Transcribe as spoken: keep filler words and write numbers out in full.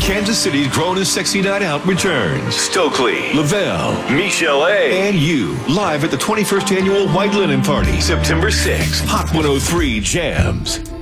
Kansas City's Grown and Sexy Night Out returns. Stokely, Lavelle, Michelle A. and you, live at the twenty-first Annual White Linen Party, September sixth. Hot one oh three Jams.